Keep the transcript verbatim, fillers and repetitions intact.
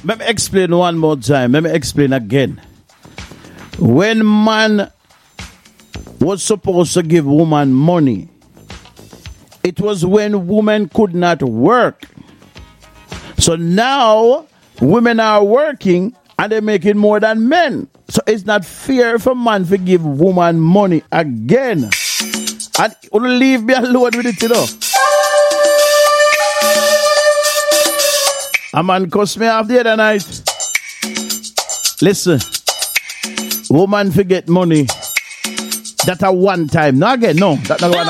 Let me explain one more time. Let me explain again. When man was supposed to give woman money, it was when women could not work. So now women are working and they're making more than men. So it's not fair for man to give woman money again. And leave me alone with it, you know. A man cussed me off the other night. Listen, woman forget money. That a one time. No again, no. That not one.